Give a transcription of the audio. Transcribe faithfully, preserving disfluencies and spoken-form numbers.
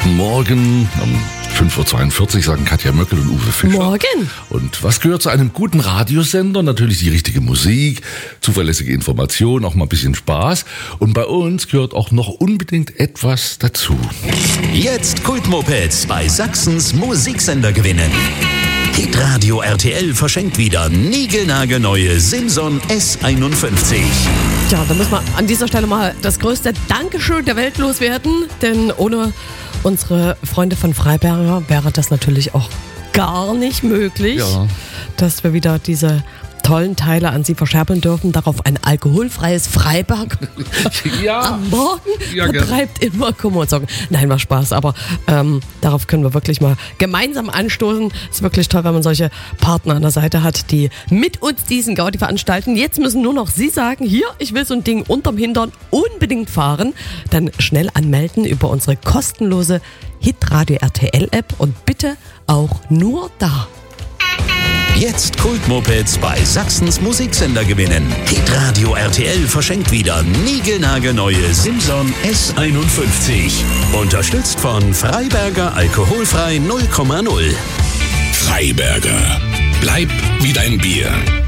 Morgen um fünf Uhr zweiundvierzig sagen Katja Möckel und Uwe Fischer. Morgen. Und was gehört zu einem guten Radiosender? Natürlich die richtige Musik, zuverlässige Information, auch mal ein bisschen Spaß. Und bei uns gehört auch noch unbedingt etwas dazu. Jetzt Kultmopeds bei Sachsens Musiksender gewinnen. Hitradio R T L verschenkt wieder niegelnagelneue Simson S einundfünfzig. Ja, da müssen wir an dieser Stelle mal das größte Dankeschön der Welt loswerden, denn ohne unsere Freunde von Freiberger wäre das natürlich auch gar nicht möglich, Ja. dass wir wieder diese tollen Teile an Sie verscherbeln dürfen. Darauf ein alkoholfreies Freiberg Ja. am Morgen Ja, gerne. vertreibt immer Kummer und Sorgen. Nein, war Spaß, aber ähm, darauf können wir wirklich mal gemeinsam anstoßen. Ist wirklich toll, wenn man solche Partner an der Seite hat, die mit uns diesen Gaudi veranstalten. Jetzt müssen nur noch Sie sagen, hier, ich will so ein Ding unterm Hintern unbedingt fahren. Dann schnell anmelden über unsere kostenlose Hitradio R T L App und bitte auch nur da. Jetzt Kultmopeds bei Sachsens Musiksender gewinnen. Hitradio R T L verschenkt wieder niegelnagelneue Simson S einundfünfzig. Unterstützt von Freiberger alkoholfrei null Komma null. Freiberger. Bleib wie dein Bier.